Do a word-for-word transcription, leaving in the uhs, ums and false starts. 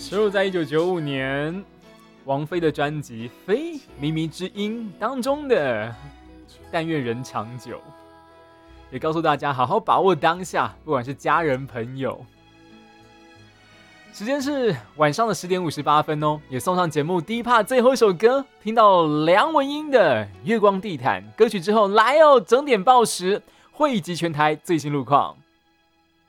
收录在一九九五年王菲的专辑《非靡靡之音》当中的《但愿人长久》，也告诉大家好好把握当下，不管是家人朋友。时间是晚上的十点五十八分哦，也送上节目第一 part 最后一首歌，听到梁文音的《月光地毯》歌曲之后，来哦，整点报时汇集全台最新路况。